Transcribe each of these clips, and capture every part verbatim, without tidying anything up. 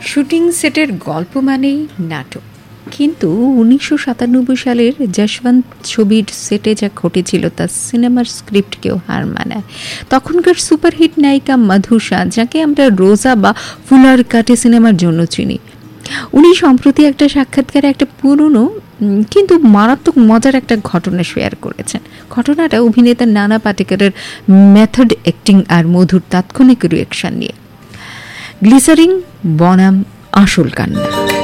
Shooting সেটের গল্প মানেই নাটক, কিন্তু উনিশশো সাতানব্বই সালের যশবন্ত ছবির সেটে যা ঘটেছিল তা সিনেমার স্ক্রিপ্টকেও হার মানায়। তখনকার সুপারহিট নায়িকা মধুষা, যাকে আমরা রোজা বা ফুলার কাটে সিনেমার জন্য চিনি, উনি সম্প্রতি একটা সাক্ষাৎকারে একটা পুরনো কিন্তু মারাত্মক মজার একটা ঘটনা শেয়ার করেছেন। ঘটনাটা অভিনেতা নানা পাটেকরের মেথড অ্যাক্টিং আর মধুর তাৎক্ষণিক রিয়াকশন নিয়ে। গ্লিসারিন বনাম আসল কান্না।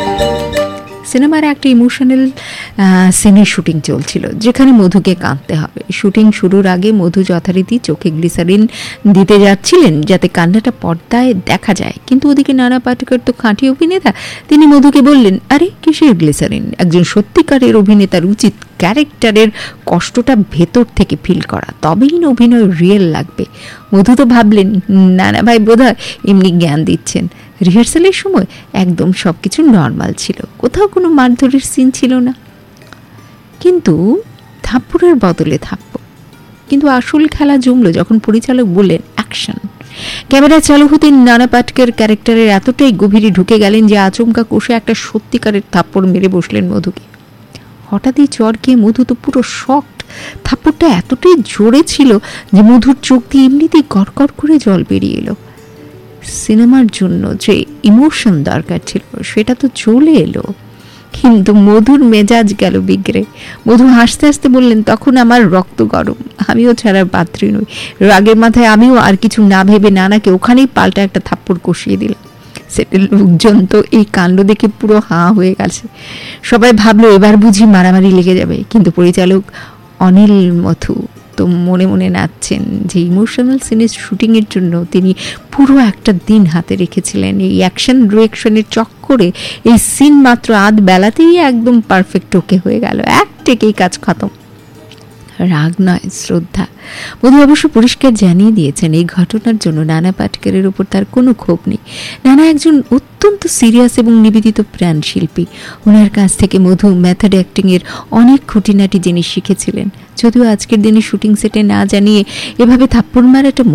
সিনেমার একটা ইমোশনাল সিনের শুটিং চলছিল, যেখানে মধুকে কাঁদতে হবে। শুটিং শুরুর আগে মধু যথারীতি চোখে গ্লিসারিন দিতে যাচ্ছিলেন যাতে কান্নাটা পর্দায় দেখা যায়, কিন্তু ওদিকে নানা পাটেকর তো খাঁটি অভিনেতা, তিনি মধুকে বললেন, আরে কিসের গ্লিসারিন? একজন সত্যিকারের অভিনেতার উচিত ক্যারেক্টারের কষ্টটা ভেতর থেকে ফিল করা, তবেই না অভিনয় রিয়েল লাগবে। মধু তো ভাবলেন নানা ভাই বোধহয় এমনি জ্ঞান দিচ্ছেন। রিহার্সালের সময় একদম সব কিছু নর্মাল ছিল, কোথাও কোনো মারধরের সিন ছিল না, কিন্তু থাপ্পড়ের বদলে থাপ্পড়। কিন্তু আসল খেলা জমলো যখন পরিচালক বললেন অ্যাকশন। ক্যামেরা চালু হতে নানা পাটেকর ক্যারেক্টারের এতটাই গভীরে ঢুকে গেলেন যে আচমকা কষে একটা সত্যিকারের থাপ্পড় মেরে বসলেন মধুকে। হঠাৎই চর খেয়ে মধু তো পুরো শকড। থাপ্পড়টা এতটাই জোরে ছিল যে মধুর চোখ দিয়ে এমনিতেই গড়গড় করে জল বেরিয়ে এলো। সিনেমার জন্য যে ইমোশন দরকার ছিল সেটা তো চলে এলো, কিন্তু মধুর মেজাজ গেল বিগড়ে। মধু হাসতে হাসতে বললেন, তখন আমার রক্ত গরম, আমিও ছাড়ার পাত্রী নই। রাগের মাথায় আমিও আর কিছু না ভেবে নানাকে ওখানেই পাল্টা একটা থাপ্পড় কষিয়ে দিলাম। সেটের লোকজন তো এই কাণ্ড দেখে পুরো হাঁ হয়ে গেছে। সবাই ভাবলো এবার বুঝি মারামারি লেগে যাবে, কিন্তু পরিচালক অনিল মথু তো মনে মনে নাচছেন যে ইমোশনাল সিনের শুটিংয়ের জন্য তিনি পুরো একটা দিন হাতে রেখেছিলেন। এই অ্যাকশন রিয়াকশনের চক্করে এই সিন মাত্র আধ বেলাতেই একদম পারফেক্ট ওকে হয়ে গেল। এক টেকেই কাজ খতম। রাগ নয়, শ্রদ্ধা। মধু অবশ্য পরিষ্কার জানিয়ে দিয়েছেন এই ঘটনার জন্য নানা পাটেকরের উপর তার কোনো ক্ষোভ নেই। নানা একজন অত্যন্ত সিরিয়াস এবং নিবেদিত প্রাণ শিল্পী। ওনার কাছ থেকে মধু মেথড অ্যাক্টিং এর অনেক খুঁটিনাটি জিনিস শিখেছিলেন। যদিও আজকের দিনে শুটিং সেটে না জানিয়ে এভাবে থাপ্পড় মারাটা